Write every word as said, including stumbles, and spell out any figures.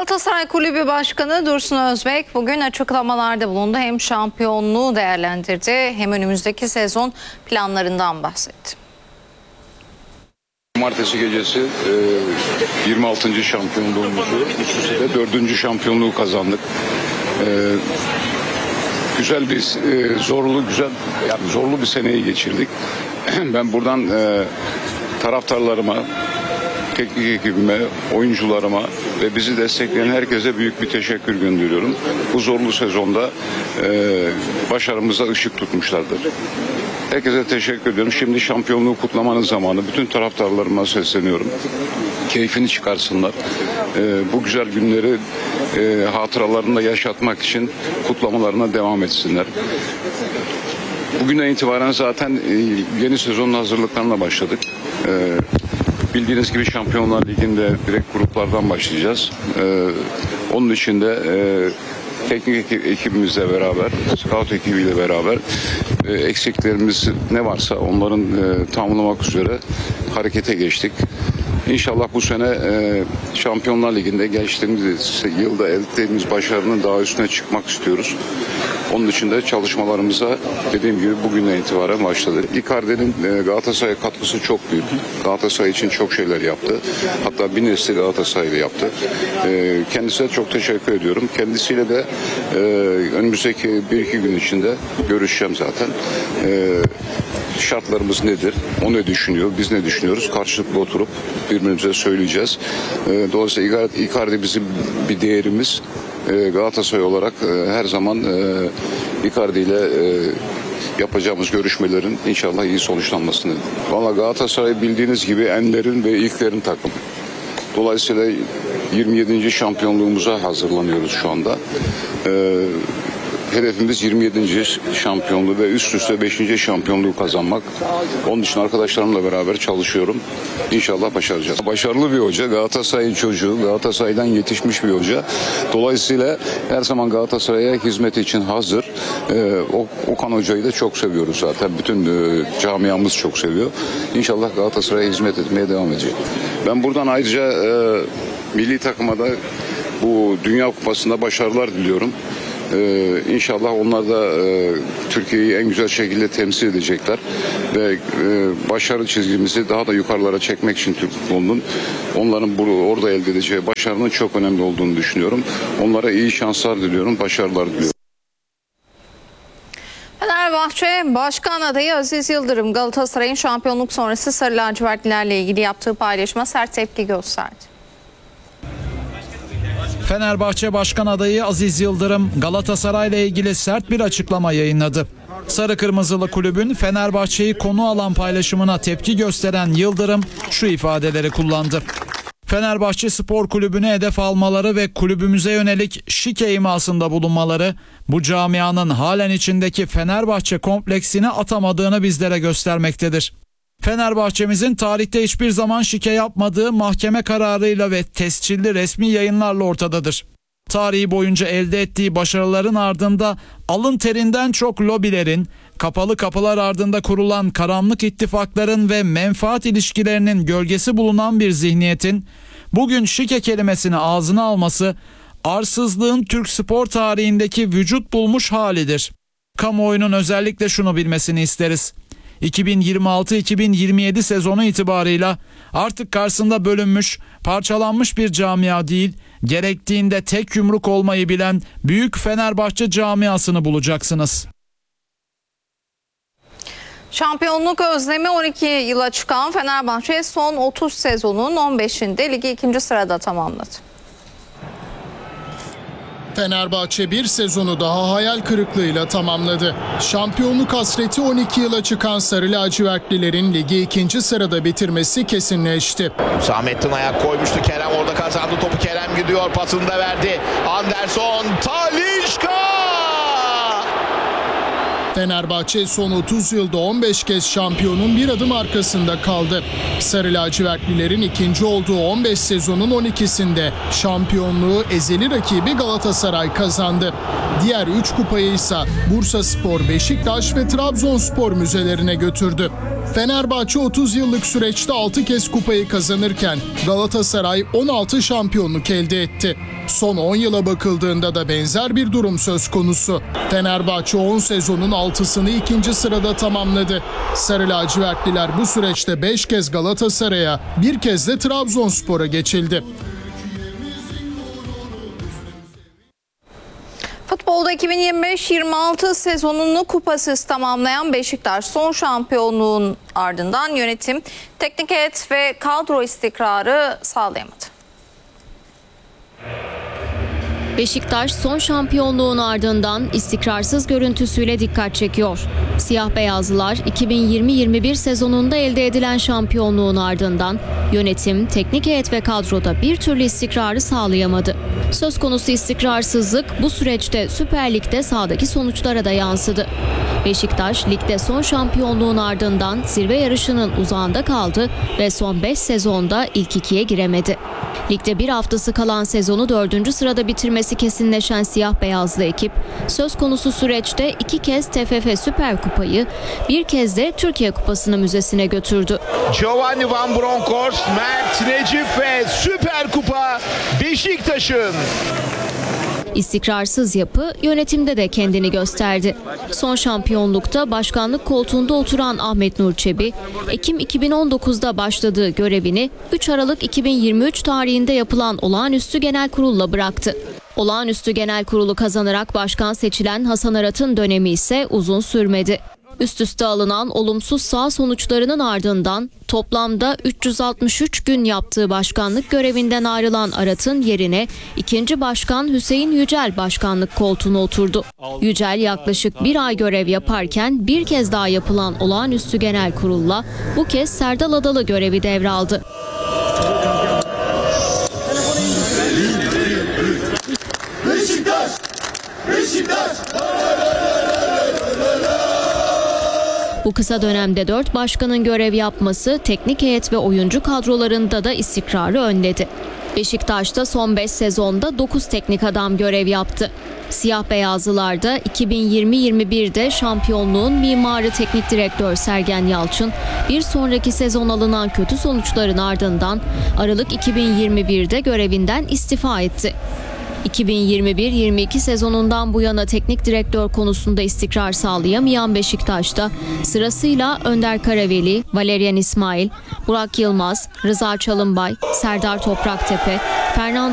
Galatasaray Kulübü Başkanı Dursun Özbek bugün açıklamalarda bulundu. Hem şampiyonluğu değerlendirdi hem önümüzdeki sezon planlarından bahsetti. Cumartesi gecesi yirmi altıncı şampiyonluğumuzu, üst üste de dördüncü şampiyonluğu kazandık. Güzel bir, zorlu, güzel, yani zorlu bir seneyi geçirdik. Ben buradan taraftarlarıma, teknik ekibime, oyuncularıma ve bizi destekleyen herkese büyük bir teşekkür gönderiyorum. Bu zorlu sezonda e, başarımıza ışık tutmuşlardır. Herkese teşekkür ediyorum. Şimdi şampiyonluğu kutlamanın zamanı. Bütün taraftarlarıma sesleniyorum. Keyfini çıkarsınlar. E, bu güzel günleri e, hatıralarında yaşatmak için kutlamalarına devam etsinler. Bugünden itibaren zaten e, yeni sezonun hazırlıklarına başladık. E, Bildiğiniz gibi Şampiyonlar Ligi'nde direkt gruplardan başlayacağız. Ee, onun için de e, teknik ekibimizle beraber, scout ekibiyle beraber e, eksiklerimiz ne varsa onların e, tamamlamak üzere harekete geçtik. İnşallah bu sene e, Şampiyonlar Ligi'nde geçtiğimiz yılda elde ettiğimiz başarının daha üstüne çıkmak istiyoruz. Onun için de çalışmalarımıza dediğim gibi bugünden itibaren başladı. Icardi'nin e, Galatasaray'a katkısı çok büyük. Galatasaray için çok şeyler yaptı. Hatta bir nesli Galatasaray'la yaptı. E, kendisine çok teşekkür ediyorum. Kendisiyle de e, önümüzdeki bir iki gün içinde görüşeceğim zaten. E, şartlarımız nedir? O ne düşünüyor? Biz ne düşünüyoruz? Karşılıklı oturup birbirimize söyleyeceğiz. E, dolayısıyla Icardi bizim bir değerimiz. Galatasaray olarak her zaman Icardi ile yapacağımız görüşmelerin inşallah iyi sonuçlanmasını. Vallahi Galatasaray bildiğiniz gibi enlerin ve ilklerin takımı. Dolayısıyla yirmi yedinci şampiyonluğumuza hazırlanıyoruz şu anda. Hedefimiz yirmi yedinci şampiyonluğu ve üst üste beşinci şampiyonluğu kazanmak. Onun için arkadaşlarımla beraber çalışıyorum. İnşallah başaracağız. Başarılı bir hoca, Galatasaray'ın çocuğu, Galatasaray'dan yetişmiş bir hoca. Dolayısıyla her zaman Galatasaray'a hizmet için hazır. Ee, Okan Hoca'yı da çok seviyoruz zaten. Bütün e, camiamız çok seviyor. İnşallah Galatasaray'a hizmet etmeye devam edecek. Ben buradan ayrıca e, milli takıma da bu Dünya Kupası'nda başarılar diliyorum. Ee, İnşallah onlar da e, Türkiye'yi en güzel şekilde temsil edecekler ve e, başarı çizgimizi daha da yukarılara çekmek için Türk futbolunun onların burada, orada elde edeceği başarının çok önemli olduğunu düşünüyorum. Onlara iyi şanslar diliyorum, başarılar diliyorum. Fenerbahçe Başkan adayı Aziz Yıldırım Galatasaray'ın şampiyonluk sonrası Sarı Lacivertlilerle ilgili yaptığı paylaşıma sert tepki gösterdi. Fenerbahçe Başkan adayı Aziz Yıldırım Galatasaray'la ilgili sert bir açıklama yayınladı. Sarı Kırmızılı kulübün Fenerbahçe'yi konu alan paylaşımına tepki gösteren Yıldırım şu ifadeleri kullandı. Fenerbahçe Spor Kulübü'nü hedef almaları ve kulübümüze yönelik şike imasında bulunmaları bu camianın halen içindeki Fenerbahçe kompleksini atamadığını bizlere göstermektedir. Fenerbahçe'mizin tarihte hiçbir zaman şike yapmadığı mahkeme kararıyla ve tescilli resmi yayınlarla ortadadır. Tarihi boyunca elde ettiği başarıların ardında alın terinden çok lobilerin, kapalı kapılar ardında kurulan karanlık ittifakların ve menfaat ilişkilerinin gölgesi bulunan bir zihniyetin bugün şike kelimesini ağzına alması arsızlığın Türk spor tarihindeki vücut bulmuş halidir. Kamuoyunun özellikle şunu bilmesini isteriz. iki bin yirmi altı iki bin yirmi yedi sezonu itibarıyla artık karşısında bölünmüş, parçalanmış bir camia değil, gerektiğinde tek yumruk olmayı bilen büyük Fenerbahçe camiasını bulacaksınız. Şampiyonluk özlemi on iki yıla çıkan Fenerbahçe son otuz sezonun on beşinde ligi ikinci sırada tamamladı. Fenerbahçe bir sezonu daha hayal kırıklığıyla tamamladı. Şampiyonluk hasreti on iki yıla çıkan Sarı Lacivertlilerin ligi ikinci sırada bitirmesi kesinleşti. Samettin ayak koymuştu. Kerem orada kazandı. Topu Kerem gidiyor. Pasını da verdi. Anderson, Talisca! Fenerbahçe son otuz yılda on beş kez şampiyonun bir adım arkasında kaldı. Sarı lacivertlilerin ikinci olduğu on beş sezonun on ikisinde şampiyonluğu ezeli rakibi Galatasaray kazandı. Diğer üç kupayı ise Bursaspor, Beşiktaş ve Trabzonspor müzelerine götürdü. Fenerbahçe otuz yıllık süreçte altı kez kupayı kazanırken Galatasaray on altı şampiyonluk elde etti. Son on yıla bakıldığında da benzer bir durum söz konusu. Fenerbahçe on sezonun altısını ikinci sırada tamamladı. Sarı lacivertliler bu süreçte beş kez Galatasaray'a, bir kez de Trabzonspor'a geçildi. Futbolda iki bin yirmi beş yirmi altı sezonunu kupasız tamamlayan Beşiktaş son şampiyonluğun ardından yönetim, teknik heyet ve kadro istikrarı sağlayamadı. Beşiktaş son şampiyonluğun ardından istikrarsız görüntüsüyle dikkat çekiyor. Siyah beyazlılar iki bin yirmi yirmi bir sezonunda elde edilen şampiyonluğun ardından yönetim, teknik heyet ve kadroda bir türlü istikrarı sağlayamadı. Söz konusu istikrarsızlık bu süreçte Süper Lig'de sahadaki sonuçlara da yansıdı. Beşiktaş ligde son şampiyonluğun ardından zirve yarışının uzağında kaldı ve son beş sezonda ilk ikiye giremedi. Ligde bir haftası kalan sezonu dördüncü sırada bitirmesi kesinleşen siyah beyazlı ekip söz konusu süreçte iki kez T F F Süper Kupayı, bir kez de Türkiye Kupası'nı müzesine götürdü. Giovanni Van Bronckhorst, Mert Necip ve Süper Kupa Beşiktaş'ın. İstikrarsız yapı yönetimde de kendini gösterdi. Son şampiyonlukta başkanlık koltuğunda oturan Ahmet Nur Çebi, Ekim iki bin on dokuzda başladığı görevini üç Aralık iki bin yirmi üç tarihinde yapılan olağanüstü genel kurulla bıraktı. Olağanüstü genel kurulu kazanarak başkan seçilen Hasan Arat'ın dönemi ise uzun sürmedi. Üst üste alınan olumsuz saha sonuçlarının ardından toplamda üç yüz altmış üç gün yaptığı başkanlık görevinden ayrılan Arat'ın yerine ikinci başkan Hüseyin Yücel başkanlık koltuğuna oturdu. Yücel yaklaşık bir ay görev yaparken bir kez daha yapılan olağanüstü genel kurulla bu kez Serdal Adalı görevi devraldı. Beşiktaş! Beşiktaş! Bu kısa dönemde dört başkanın görev yapması teknik heyet ve oyuncu kadrolarında da istikrarı önledi. Beşiktaş'ta son beş sezonda dokuz teknik adam görev yaptı. Siyah beyazlılarda iki bin yirmi yirmi birde şampiyonluğun mimarı teknik direktör Sergen Yalçın, bir sonraki sezon alınan kötü sonuçların ardından Aralık iki bin yirmi birde görevinden istifa etti. iki bin yirmi bir yirmi iki sezonundan bu yana teknik direktör konusunda istikrar sağlayamayan Beşiktaş'ta sırasıyla Önder Karaveli, Valerian İsmail, Burak Yılmaz, Rıza Çalınbay, Serdar Topraktepe, Fernando